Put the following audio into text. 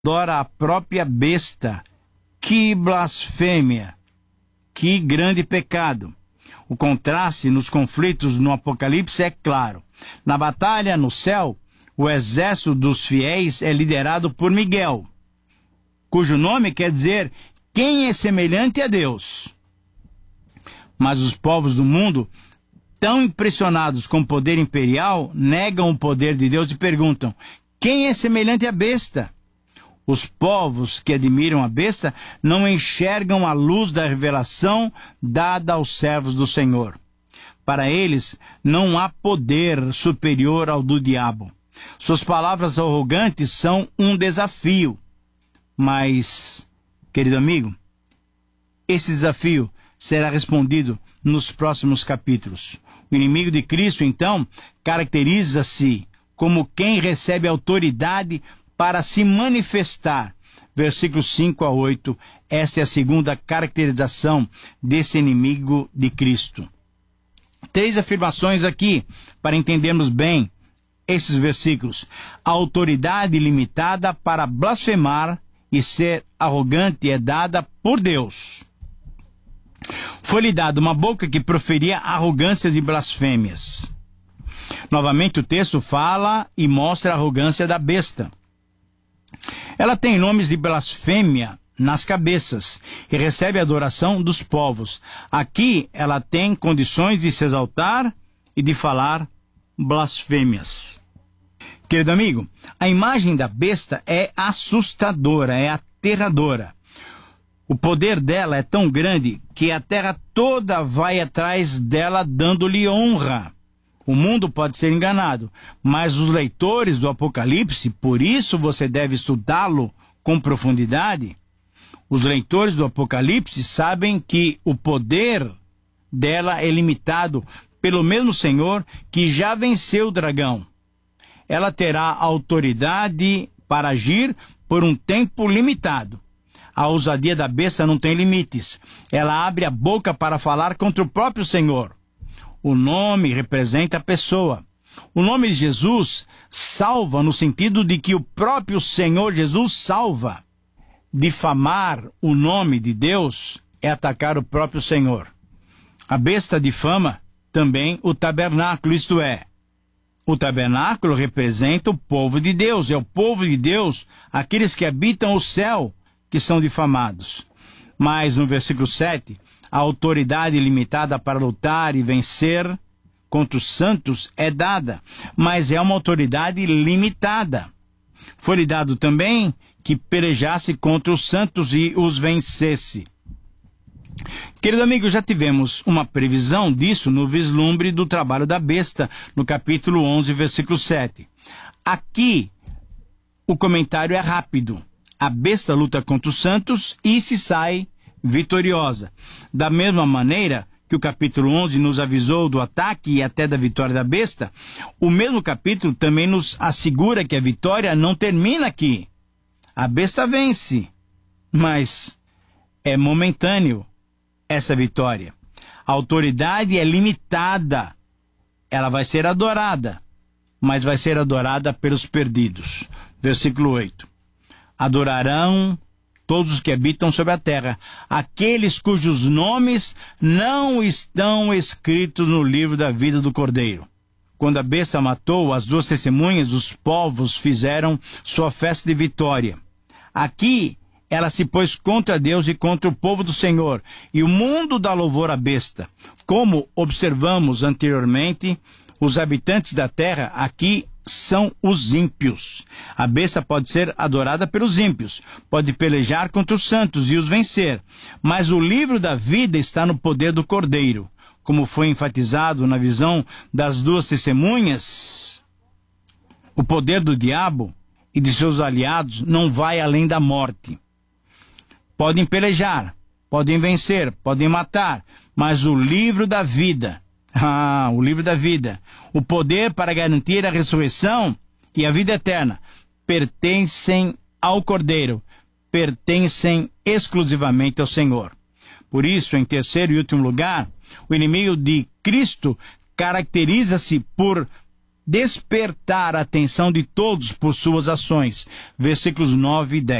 adora a própria besta. Que blasfêmia! Que grande pecado! O contraste nos conflitos no Apocalipse é claro. Na batalha no céu, o exército dos fiéis é liderado por Miguel, cujo nome quer dizer quem é semelhante a Deus. Mas os povos do mundo, tão impressionados com o poder imperial, negam o poder de Deus e perguntam: quem é semelhante à besta? Os povos que admiram a besta não enxergam a luz da revelação dada aos servos do Senhor. Para eles, não há poder superior ao do diabo. Suas palavras arrogantes são um desafio. Mas, querido amigo, esse desafio será respondido nos próximos capítulos. O inimigo de Cristo, então, caracteriza-se como quem recebe autoridade para se manifestar. Versículos 5 a 8, esta é a segunda caracterização desse inimigo de Cristo. 3 afirmações aqui, para entendermos bem esses versículos. A autoridade limitada para blasfemar e ser arrogante é dada por Deus. Foi-lhe dada uma boca que proferia arrogâncias e blasfêmias. Novamente o texto fala e mostra a arrogância da besta. Ela tem nomes de blasfêmia nas cabeças e recebe a adoração dos povos. Aqui ela tem condições de se exaltar e de falar blasfêmias. Querido amigo, a imagem da besta é assustadora, é aterradora. O poder dela é tão grande que a terra toda vai atrás dela dando-lhe honra. O mundo pode ser enganado, mas os leitores do Apocalipse, por isso você deve estudá-lo com profundidade, os leitores do Apocalipse sabem que o poder dela é limitado pelo mesmo Senhor que já venceu o dragão. Ela terá autoridade para agir por um tempo limitado. A ousadia da besta não tem limites. Ela abre a boca para falar contra o próprio Senhor. O nome representa a pessoa. O nome de Jesus salva no sentido de que o próprio Senhor Jesus salva. Difamar o nome de Deus é atacar o próprio Senhor. A besta difama também o tabernáculo, isto é, o tabernáculo representa o povo de Deus. É o povo de Deus, aqueles que habitam o céu, que são difamados. Mas no versículo 7, a autoridade limitada para lutar e vencer contra os santos é dada, mas é uma autoridade limitada. Foi-lhe dado também que pelejasse contra os santos e os vencesse. Querido amigo, já tivemos uma previsão disso no vislumbre do trabalho da besta, no capítulo 11, versículo 7. Aqui, o comentário é rápido. A besta luta contra os santos e se sai vitoriosa. Da mesma maneira que o capítulo 11 nos avisou do ataque e até da vitória da besta, o mesmo capítulo também nos assegura que a vitória não termina aqui. A besta vence, mas é momentâneo essa vitória. A autoridade é limitada. Ela vai ser adorada, mas vai ser adorada pelos perdidos. Versículo 8. Adorarão todos os que habitam sobre a terra, aqueles cujos nomes não estão escritos no livro da vida do Cordeiro. Quando a besta matou as 2 testemunhas, os povos fizeram sua festa de vitória. Aqui ela se pôs contra Deus e contra o povo do Senhor, e o mundo dá louvor à besta. Como observamos anteriormente, os habitantes da terra aqui são os ímpios. A besta pode ser adorada pelos ímpios, pode pelejar contra os santos e os vencer, mas o livro da vida está no poder do Cordeiro. Como foi enfatizado na visão das 2 testemunhas, o poder do diabo e de seus aliados não vai além da morte. Podem pelejar, podem vencer, podem matar, mas o livro da vida, o livro da vida, o poder para garantir a ressurreição e a vida eterna, pertencem ao Cordeiro, pertencem exclusivamente ao Senhor. Por isso, em terceiro e último lugar, o inimigo de Cristo caracteriza-se por despertar a atenção de todos por suas ações. Versículos 9 e 10.